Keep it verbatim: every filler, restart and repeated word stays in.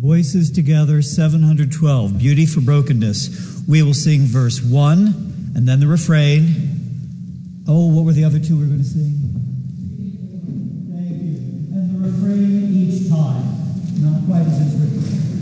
Voices together, seven hundred twelve, Beauty for Brokenness. We will sing verse one, and then the refrain. Oh, what were the other two we were going to sing? Thank you. And the refrain each time. Not quite as it's written.